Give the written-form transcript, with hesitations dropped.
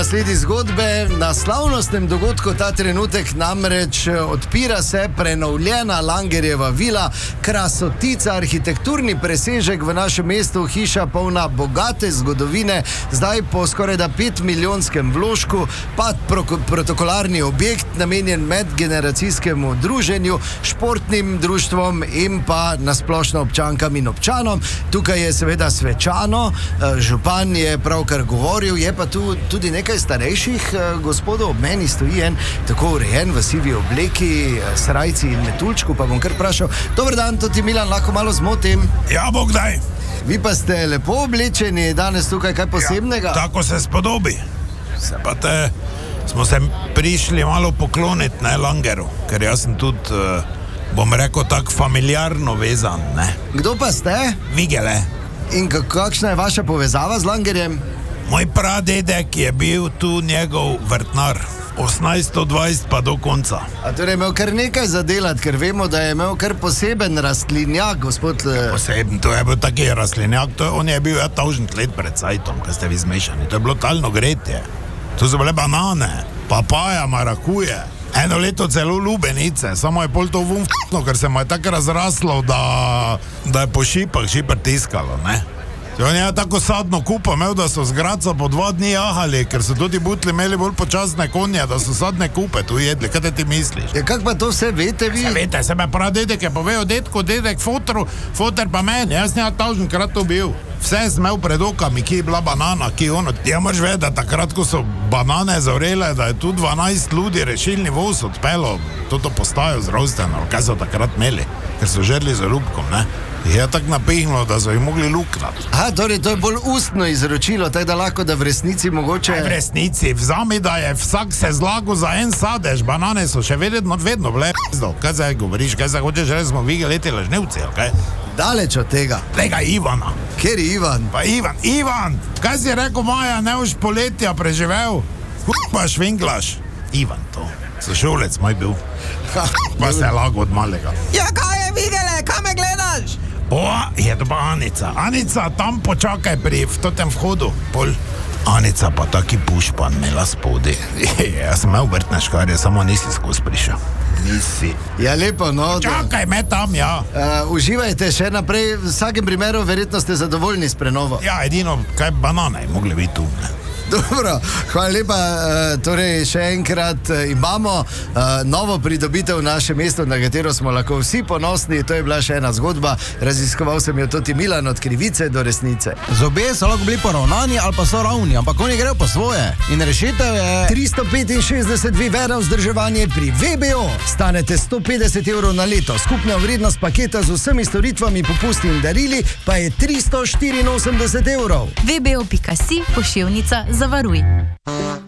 sledi zgodbe. Na slavnostnem dogodku ta trenutek namreč odpira se prenovljena Langerjeva vila, krasotica, arhitekturni presežek v našem mestu, hiša polna bogate zgodovine, zdaj po skoraj 5 milijonskem vložku, pa protokolarni objekt, namenjen medgeneracijskemu druženju, športnim društvom in pa nasplošno občankam in občanom. Tukaj je seveda svečano, župan je pravkar govoril, je pa tu tudi nekaj starejših gospodov, ob meni stoji en tako urejen v sivi obleki, srajci in metuljčku, pa bom kar vprašal. Dober dan, to ti Milan, lahko malo zmotim? Ja, bog daj. Vi pa ste lepo oblečeni danes tukaj, kaj posebnega? Ja, tako se spodobi. Smo se prišli malo pokloniti na Langeru, ker jaz sem tudi, bom rekel, tako familiarno vezan, ne? Kdo pa ste? Vigele. In kakšna je vaša povezava z Langerjem? Moj pradedek je bil tu njegov vrtnar, 1820 pa do konca. A torej je imel kar nekaj zadelati, ker vemo, da je imel kar poseben rastlinjak, gospod... Poseben, to je bil taki rastlinjak, on je bil 1000 let pred cajtom, ko ste vi zmešani, to je bilo talno gretje. To so bile banane, papaja, marakuje, eno leto celo lubenice, samo je pol to vumfno, ker se mu je tako razraslo, da je po šipah tiskalo, ne? On je tako sadno kupo imel, da so z Graca po 2 dni jahali, ker so tudi butli imeli bolj počasne konje, da so sadne kupe tu jedli. Kaj ti misliš? Ja, kak pa to vse veste vi? Se vete, se me pradedek je povedal, dedek foter pa meni, jaz njega 1000-krat to bil. Vse sem imel pred okami, ki je bila banana, ki ono. Ja, moraš vedeti, takrat, ko so banane zorele, da je tu 12 ljudi rešilni voz odpelo, toto postajo zdravstveno, kaj so takrat imeli, ker so žerli za lupkom, ne? Je tako napihnilo, da so jih mogli luknati. Aha, torej to je bolj ustno izročilo, tako da lahko, da v resnici mogoče... V resnici, vzami, da je vsak se zlagal za en sadež, banane so še vedno bile p***do. Kaj zdaj govoriš, kaj zdaj hočeš reči, smo Vigele te lažnivci, ali kaj? Daleč od tega. Tega Ivana. Kjer je Ivan? Pa Ivan, kaj si rekel Maja, ne boš poletja preživel? Pa švinglaš. Ivan to, sošolec moj bil. Pa se je lago od malega. Ja, kaj je Vigele, kaj me gledaš? Je to pa Anica. Anica, tam počakaj pri tem vhodu. Anica pa taki pušpan imela spodi. Jaz sem imel vrtne škarje, samo nisi skozi prišel. Nisi. Ja, lepo, no. Čakaj me tam, ja. Uživajte še naprej, v vsakem primeru verjetno ste zadovoljni s prenovo. Ja, edino, kaj banane mogli biti tu, ne? Dobro, hvala lepa. Torej, še enkrat imamo novo pridobitev v našem mestu, na katero smo lahko vsi ponosni. To je bila še ena zgodba. Raziskoval sem jo tudi Milan, od krivice do resnice. Zobje so lahko bili poravnani ali pa so ravni, ampak oni grejo po svoje. In rešitev je 365 vivera vzdrževanje pri VBO. Stanete 150 evrov na leto. Skupna vrednost paketa z vsemi storitvami, popusti in darili pa je 384 evrov. VBO.si, poševnica, zavaruj.